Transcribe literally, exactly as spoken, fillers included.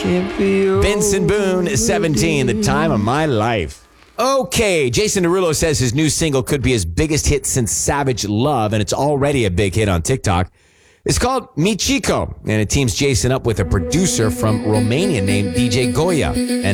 Benson Boone, seventeen, the time of my life. Okay, Jason Derulo says his new single could be his biggest hit since Savage Love, and it's already a big hit on TikTok. It's called Mi Chico, and it teams Jason up with a producer from Romania named D J Goya. And